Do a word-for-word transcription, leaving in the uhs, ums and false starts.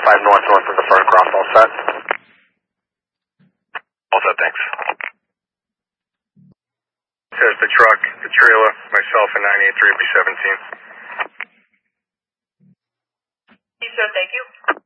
five north, north of the front cross, all set? All set, thanks. Says the truck, the trailer, myself, and nine eight three will be seventeen. Sir, thank you.